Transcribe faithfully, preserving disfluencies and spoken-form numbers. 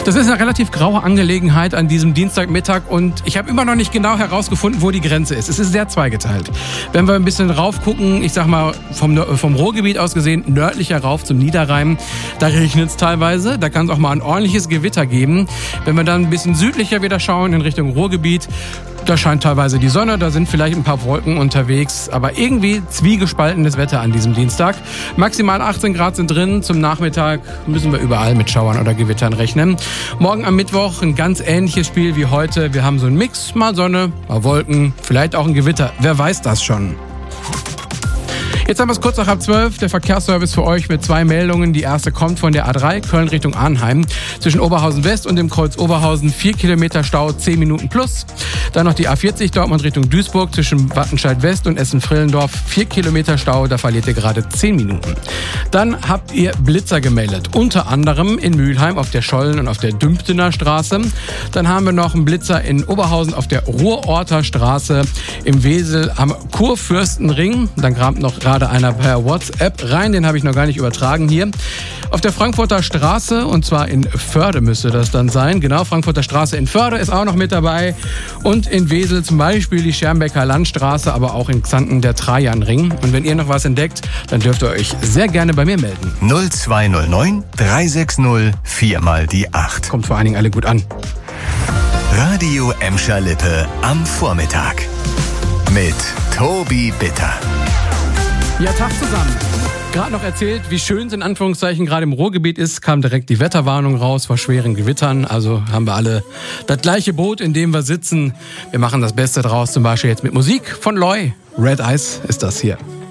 Das ist eine relativ graue Angelegenheit an diesem Dienstagmittag und ich habe immer noch nicht genau herausgefunden, wo die Grenze ist. Es ist sehr zweigeteilt. Wenn wir ein bisschen rauf gucken, ich sag mal vom, vom Ruhrgebiet aus gesehen, nördlicher rauf zum Niederrhein, da regnet es teilweise. Da kann es auch mal ein ordentliches Gewitter geben. Wenn wir dann ein bisschen südlicher wieder schauen in Richtung Ruhrgebiet, da scheint teilweise die Sonne, da sind vielleicht ein paar Wolken unterwegs, aber irgendwie zwiegespaltenes Wetter an diesem Dienstag. Maximal achtzehn Grad sind drin, zum Nachmittag müssen wir überall mit Schauern oder Gewittern rechnen. Morgen am Mittwoch ein ganz ähnliches Spiel wie heute. Wir haben so einen Mix, mal Sonne, mal Wolken, vielleicht auch ein Gewitter, wer weiß das schon. Jetzt haben wir es kurz nach halb zwölf, der Verkehrsservice für euch mit zwei Meldungen. Die erste kommt von der A drei, Köln Richtung Arnheim. Zwischen Oberhausen West und dem Kreuz Oberhausen vier Kilometer Stau, zehn Minuten plus. Dann noch die A vierzig, Dortmund Richtung Duisburg, zwischen Wattenscheid West und Essen-Frillendorf, vier Kilometer Stau, da verliert ihr gerade zehn Minuten. Dann habt ihr Blitzer gemeldet, unter anderem in Mülheim auf der Schollen und auf der Dümptener Straße. Dann haben wir noch einen Blitzer in Oberhausen auf der Ruhrorter Straße, im Wesel am Kurfürstenring. Dann kramt noch gerade einer per WhatsApp rein, den habe ich noch gar nicht übertragen hier. Auf der Frankfurter Straße, und zwar in Förde müsste das dann sein. Genau, Frankfurter Straße in Förde ist auch noch mit dabei. Und in Wesel zum Beispiel die Schermbecker Landstraße, aber auch in Xanten der Trajanring. Und wenn ihr noch was entdeckt, dann dürft ihr euch sehr gerne bei mir melden. null zwei null neun drei sechs null vier mal die acht. Kommt vor allen Dingen alle gut an. Radio Emscher Lippe am Vormittag. Mit Tobi Bitter. Ja, Tag zusammen. Gerade noch erzählt, wie schön es in Anführungszeichen gerade im Ruhrgebiet ist, kam direkt die Wetterwarnung raus vor schweren Gewittern. Also haben wir alle das gleiche Boot, in dem wir sitzen. Wir machen das Beste draus, zum Beispiel jetzt mit Musik von Loy. Red Eyes ist das hier.